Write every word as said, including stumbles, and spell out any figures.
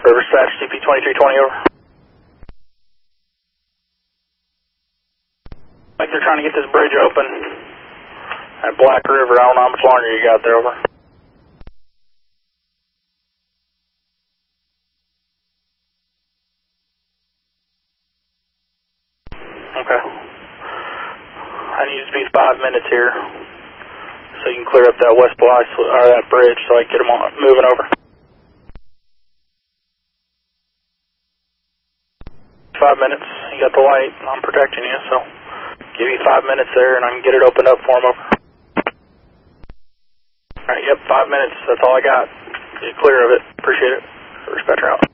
River Dispatch, C P twenty-three twenty, over. Like they're trying to get this bridge open at Black River. I don't know how much longer you got there, over. Okay. I need it to be five minutes here so you can clear up that west Blythe, or that bridge, so I can get them on, moving over. Five minutes. You got the light. I'm protecting you, so give you five minutes there and I can get it opened up for them, over. Alright, yep, five minutes. That's all I got. Get clear of it. Appreciate it. Dispatcher out.